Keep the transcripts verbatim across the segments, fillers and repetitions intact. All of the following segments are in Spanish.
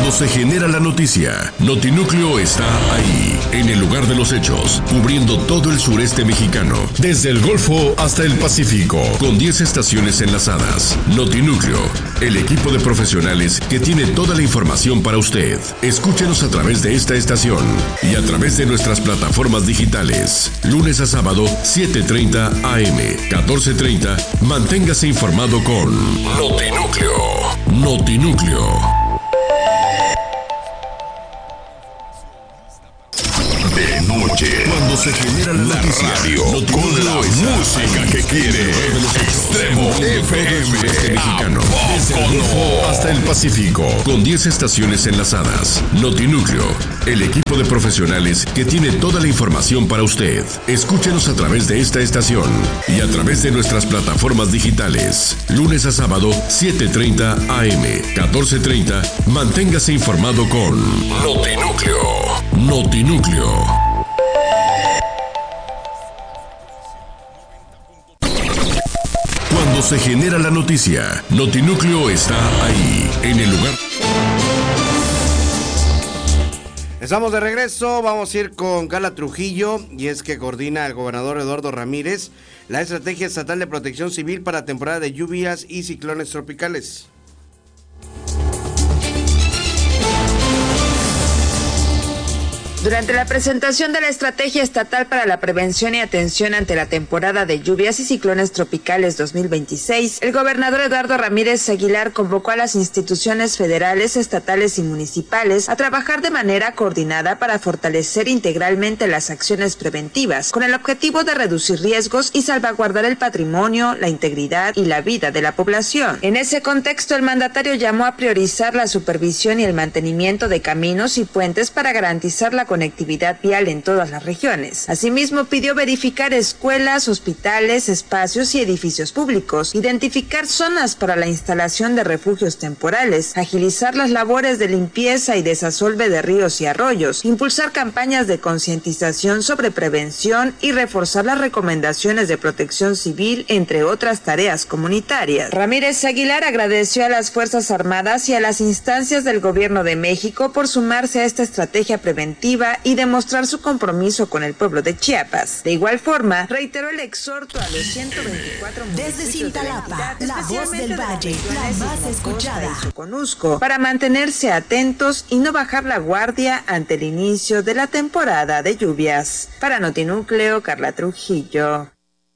Cuando se genera la noticia, Notinúcleo está ahí, en el lugar de los hechos, cubriendo todo el sureste mexicano, desde el Golfo hasta el Pacífico, con diez estaciones enlazadas. Notinúcleo, el equipo de profesionales que tiene toda la información para usted. Escúchenos a través de esta estación y a través de nuestras plataformas digitales. Lunes a sábado, siete treinta a eme, catorce treinta. Manténgase informado con Notinúcleo. Notinúcleo. De noche, cuando se genera la, la noticia, radio con la música que quiere. Extremo F M mexicano, desde el Golfo hasta el Pacífico, con diez estaciones enlazadas. Notinúcleo, el equipo de profesionales que tiene toda la información para usted. Escúchenos a través de esta estación y a través de nuestras plataformas digitales. Lunes a sábado, siete treinta a eme, catorce treinta. Manténgase informado con Notinúcleo. Notinúcleo. Cuando se genera la noticia, Notinúcleo está ahí, en el lugar. Estamos de regreso, vamos a ir con Carla Trujillo, y es que coordina el gobernador Eduardo Ramírez la Estrategia Estatal de Protección Civil para temporada de lluvias y ciclones tropicales. Durante la presentación de la Estrategia Estatal para la Prevención y Atención ante la temporada de lluvias y ciclones tropicales dos mil veintiséis, el gobernador Eduardo Ramírez Aguilar convocó a las instituciones federales, estatales y municipales a trabajar de manera coordinada para fortalecer integralmente las acciones preventivas, con el objetivo de reducir riesgos y salvaguardar el patrimonio, la integridad y la vida de la población. En ese contexto, el mandatario llamó a priorizar la supervisión y el mantenimiento de caminos y puentes para garantizar la conectividad vial en todas las regiones. Asimismo, pidió verificar escuelas, hospitales, espacios y edificios públicos, identificar zonas para la instalación de refugios temporales, agilizar las labores de limpieza y desasolve de ríos y arroyos, impulsar campañas de concientización sobre prevención y reforzar las recomendaciones de protección civil, entre otras tareas comunitarias. Ramírez Aguilar agradeció a las Fuerzas Armadas y a las instancias del Gobierno de México por sumarse a esta estrategia preventiva y demostrar su compromiso con el pueblo de Chiapas. De igual forma, reiteró el exhorto a los ciento veinticuatro desde Cintalapa, de la, la voz del valle, la más escuchada, Soconusco, para mantenerse atentos y no bajar la guardia ante el inicio de la temporada de lluvias. Para Notinúcleo, Carla Trujillo.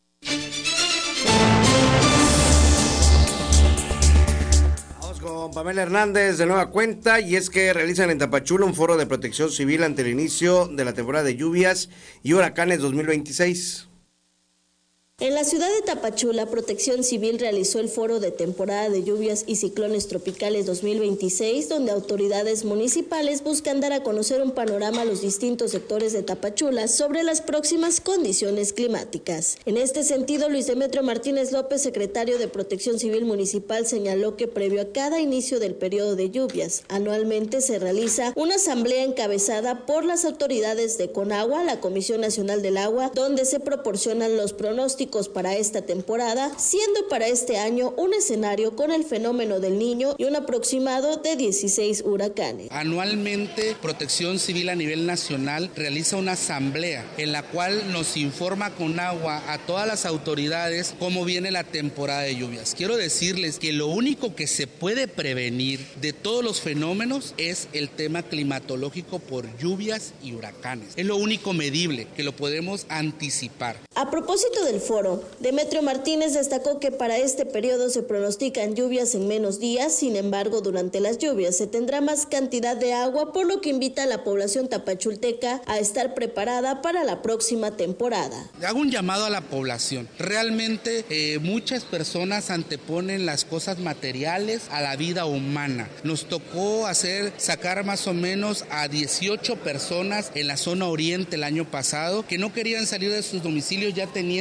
Pamela Hernández de nueva cuenta, y es que realizan en Tapachula un foro de protección civil ante el inicio de la temporada de lluvias y huracanes dos mil veintiséis. En la ciudad de Tapachula, Protección Civil realizó el foro de temporada de lluvias y ciclones tropicales dos mil veintiséis, donde autoridades municipales buscan dar a conocer un panorama a los distintos sectores de Tapachula sobre las próximas condiciones climáticas. En este sentido, Luis Demetrio Martínez López, secretario de Protección Civil Municipal, señaló que previo a cada inicio del periodo de lluvias, anualmente se realiza una asamblea encabezada por las autoridades de Conagua, la Comisión Nacional del Agua, donde se proporcionan los pronósticos para esta temporada, siendo para este año un escenario con el fenómeno del Niño y un aproximado de dieciséis huracanes. Anualmente, Protección Civil a nivel nacional realiza una asamblea en la cual nos informa Conagua a todas las autoridades cómo viene la temporada de lluvias. Quiero decirles que lo único que se puede prevenir de todos los fenómenos es el tema climatológico por lluvias y huracanes. Es lo único medible que lo podemos anticipar. A propósito del foro, Demetrio Martínez destacó que para este periodo se pronostican lluvias en menos días, sin embargo, durante las lluvias se tendrá más cantidad de agua, por lo que invita a la población tapachulteca a estar preparada para la próxima temporada. Hago un llamado a la población. Realmente eh, muchas personas anteponen las cosas materiales a la vida humana. Nos tocó hacer, sacar más o menos a dieciocho personas en la zona oriente el año pasado que no querían salir de sus domicilios ya teniendo el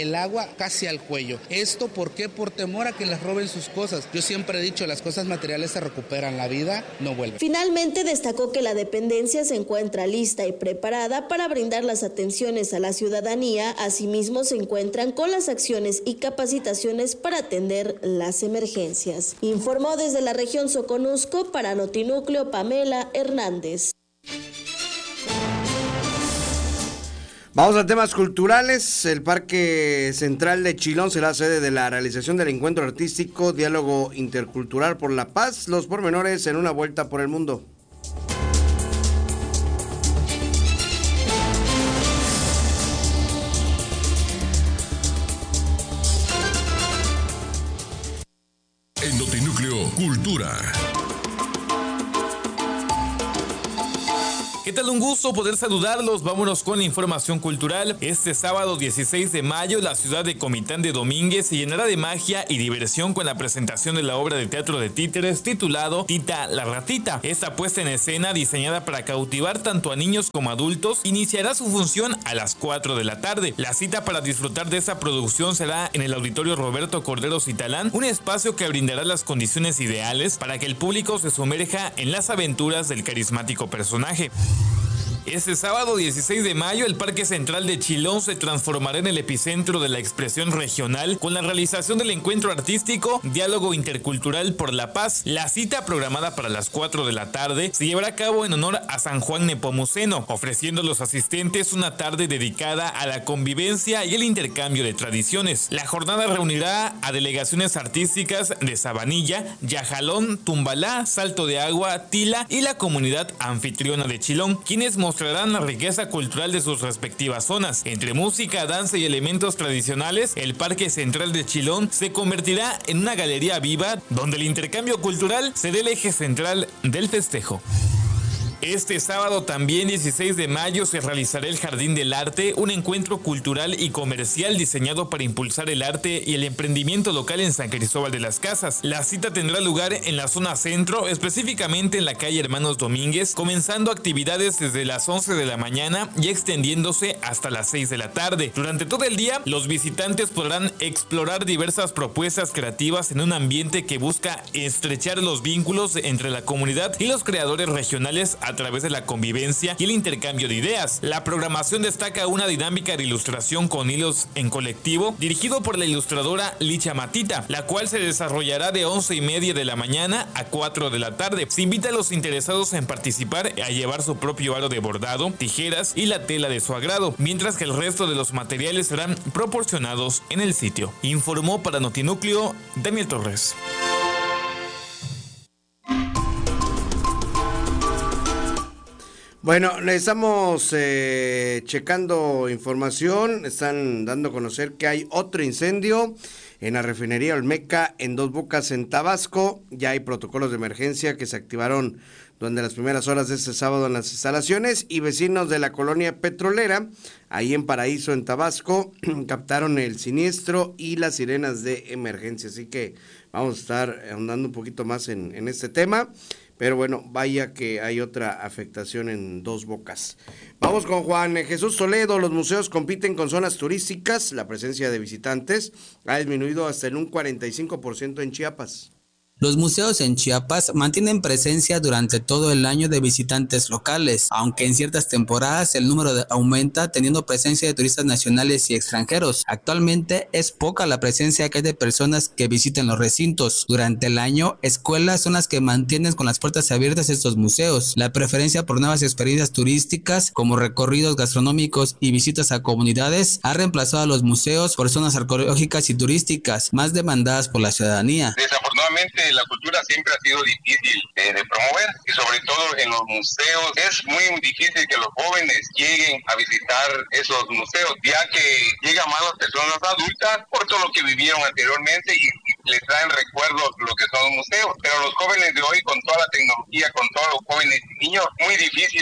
el agua casi al cuello. ¿Esto por qué? Por temor a que les roben sus cosas. Yo siempre he dicho, las cosas materiales se recuperan, la vida no vuelve. Finalmente destacó que la dependencia se encuentra lista y preparada para brindar las atenciones a la ciudadanía. Asimismo, se encuentran con las acciones y capacitaciones para atender las emergencias. Informó desde la región Soconusco para Notinúcleo Pamela Hernández. Vamos a temas culturales. El Parque Central de Chilón será sede de la realización del encuentro artístico Diálogo Intercultural por la Paz. Los pormenores en una vuelta por el mundo. En Notinúcleo, Cultura. ¿Qué tal? Un gusto poder saludarlos. Vámonos con la información cultural. Este sábado dieciséis de mayo, la ciudad de Comitán de Domínguez se llenará de magia y diversión con la presentación de la obra de teatro de títeres titulado Tita la Ratita. Esta puesta en escena, diseñada para cautivar tanto a niños como adultos, iniciará su función a las cuatro de la tarde. La cita para disfrutar de esta producción será en el Auditorio Roberto Cordero Citalán, un espacio que brindará las condiciones ideales para que el público se sumerja en las aventuras del carismático personaje. Este sábado dieciséis de mayo, el Parque Central de Chilón se transformará en el epicentro de la expresión regional con la realización del encuentro artístico Diálogo Intercultural por la Paz. La cita, programada para las cuatro de la tarde, se llevará a cabo en honor a San Juan Nepomuceno, ofreciendo a los asistentes una tarde dedicada a la convivencia y el intercambio de tradiciones. La jornada reunirá a delegaciones artísticas de Sabanilla, Yajalón, Tumbalá, Salto de Agua, Tila y la comunidad anfitriona de Chilón, quienes mostrarán la riqueza cultural de sus respectivas zonas. Entre música, danza y elementos tradicionales, el Parque Central de Chilón se convertirá en una galería viva donde el intercambio cultural será el eje central del festejo. Este sábado también dieciséis de mayo se realizará el Jardín del Arte, un encuentro cultural y comercial diseñado para impulsar el arte y el emprendimiento local en San Cristóbal de las Casas. La cita tendrá lugar en la zona centro, específicamente en la calle Hermanos Domínguez, comenzando actividades desde las once de la mañana y extendiéndose hasta las seis de la tarde. Durante todo el día, los visitantes podrán explorar diversas propuestas creativas en un ambiente que busca estrechar los vínculos entre la comunidad y los creadores regionales a través de la convivencia y el intercambio de ideas. La programación destaca una dinámica de ilustración con hilos en colectivo, dirigido por la ilustradora Licha Matita, la cual se desarrollará de once y media de la mañana a cuatro de la tarde. Se invita a los interesados en participar a llevar su propio aro de bordado, tijeras y la tela de su agrado, mientras que el resto de los materiales serán proporcionados en el sitio. Informó para Notinúcleo Daniel Torres. Bueno, le estamos eh, checando información, están dando a conocer que hay otro incendio en la refinería Olmeca en Dos Bocas en Tabasco. Ya hay protocolos de emergencia que se activaron durante las primeras horas de este sábado en las instalaciones, y vecinos de la colonia petrolera, ahí en Paraíso, en Tabasco, captaron el siniestro y las sirenas de emergencia. Así que vamos a estar ahondando un poquito más en, en este tema. Pero bueno, vaya que hay otra afectación en Dos Bocas. Vamos con Juan Jesús Toledo. Los museos compiten con zonas turísticas. La presencia de visitantes ha disminuido hasta en un cuarenta y cinco por ciento en Chiapas. Los museos en Chiapas mantienen presencia durante todo el año de visitantes locales, aunque en ciertas temporadas el número de aumenta, teniendo presencia de turistas nacionales y extranjeros. Actualmente es poca la presencia que hay de personas que visiten los recintos. Durante el año, escuelas son las que mantienen con las puertas abiertas estos museos. La preferencia por nuevas experiencias turísticas, como recorridos gastronómicos y visitas a comunidades, ha reemplazado a los museos por zonas arqueológicas y turísticas, más demandadas por la ciudadanía. Desafortunadamente, la cultura siempre ha sido difícil eh, de promover, y sobre todo en los museos es muy difícil que los jóvenes lleguen a visitar esos museos, ya que llegan más las personas adultas por todo lo que vivieron anteriormente y, y les traen recuerdos lo que son los museos, pero los jóvenes de hoy, con toda la tecnología, con todos los jóvenes y niños, muy difícil que, que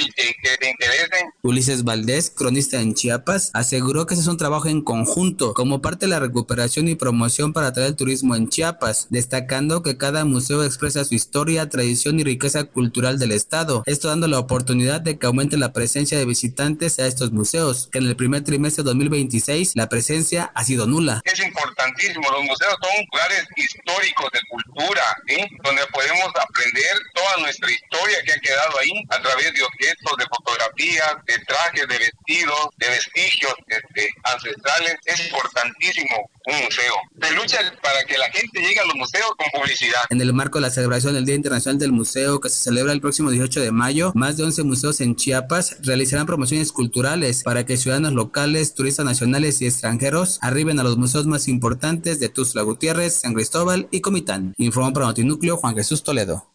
que te interesen. Ulises Valdés, cronista en Chiapas, aseguró que ese es un trabajo en conjunto como parte de la recuperación y promoción para atraer el turismo en Chiapas, destacando que cada museo expresa su historia, tradición y riqueza cultural del estado, esto dando la oportunidad de que aumente la presencia de visitantes a estos museos, que en el primer trimestre de dos mil veintiséis la presencia ha sido nula. Es importantísimo, los museos son lugares históricos de cultura, ¿sí? Donde podemos aprender toda nuestra historia que ha quedado ahí a través de objetos, de fotografías, de trajes, de vestidos, de vestigios este, ancestrales. Es importantísimo un museo. Se lucha para que la gente llegue a los museos con publicidad. En el marco de la celebración del Día Internacional del Museo, que se celebra el próximo dieciocho de mayo, más de once museos en Chiapas realizarán promociones culturales para que ciudadanos locales, turistas nacionales y extranjeros arriben a los museos más importantes de Tuxtla Gutiérrez, San Cristóbal y Comitán. Informó para Notinúcleo Juan Jesús Toledo.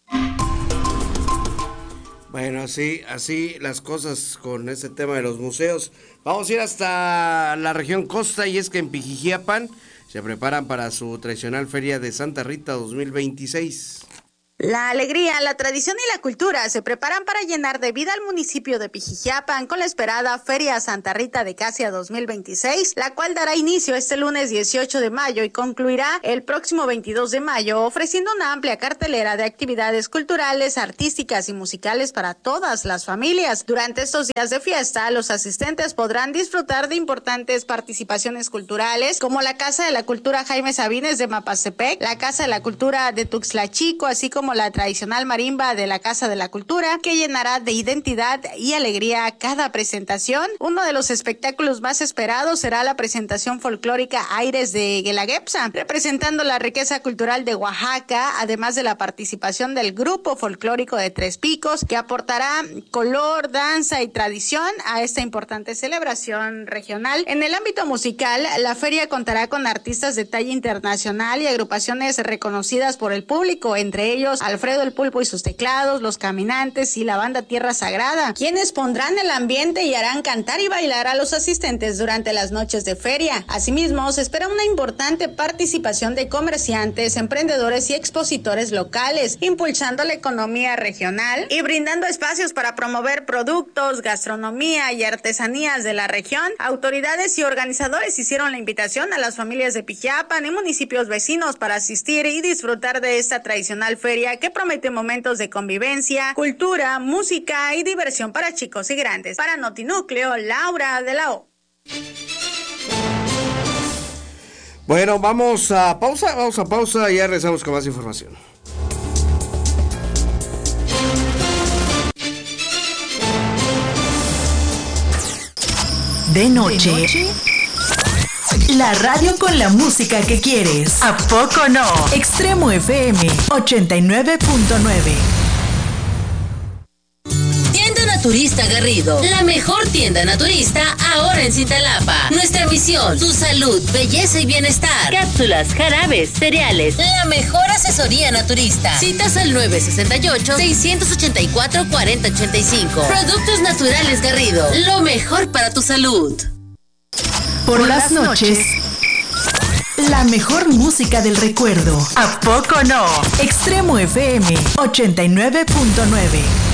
Bueno, así, así las cosas con este tema de los museos. Vamos a ir hasta la región costa, y es que en Pijijiapan se preparan para su tradicional Feria de Santa Rita dos mil veintiséis. La alegría, la tradición y la cultura se preparan para llenar de vida al municipio de Pijijiapan con la esperada Feria Santa Rita de Casia dos mil veintiséis, la cual dará inicio este lunes dieciocho de mayo y concluirá el próximo veintidós de mayo, ofreciendo una amplia cartelera de actividades culturales, artísticas y musicales para todas las familias. Durante estos días de fiesta, los asistentes podrán disfrutar de importantes participaciones culturales como la Casa de la Cultura Jaime Sabines de Mapastepec, la Casa de la Cultura de Tuxtla Chico, así como como la tradicional marimba de la Casa de la Cultura, que llenará de identidad y alegría cada presentación. Uno de los espectáculos más esperados será la presentación folclórica Aires de Guelaguetza, representando la riqueza cultural de Oaxaca, además de la participación del grupo folclórico de Tres Picos, que aportará color, danza y tradición a esta importante celebración regional. En el ámbito musical, la feria contará con artistas de talla internacional y agrupaciones reconocidas por el público, entre ellos Alfredo el Pulpo y sus teclados, Los Caminantes y la banda Tierra Sagrada, quienes pondrán el ambiente y harán cantar y bailar a los asistentes durante las noches de feria. Asimismo, se espera una importante participación de comerciantes, emprendedores y expositores locales, impulsando la economía regional y brindando espacios para promover productos, gastronomía y artesanías de la región. Autoridades y organizadores hicieron la invitación a las familias de Pijijiapan y municipios vecinos para asistir y disfrutar de esta tradicional feria que promete momentos de convivencia, cultura, música y diversión para chicos y grandes. Para Notinúcleo, Laura de la O. Bueno, vamos a pausa, vamos a pausa y ya regresamos con más información. De noche, ¿De noche? La radio con la música que quieres. ¿A poco no? Extremo F M ochenta y nueve punto nueve. Tienda Naturista Garrido, la mejor tienda naturista ahora en Cintalapa. Nuestra misión, tu salud, belleza y bienestar. Cápsulas, jarabes, cereales, la mejor asesoría naturista. Citas al nueve seis ocho, seis ocho cuatro, cuatro cero ocho cinco. Productos Naturales Garrido, lo mejor para tu salud. Por las noches, la mejor música del recuerdo. ¿A poco no? Extremo F M ochenta y nueve punto nueve.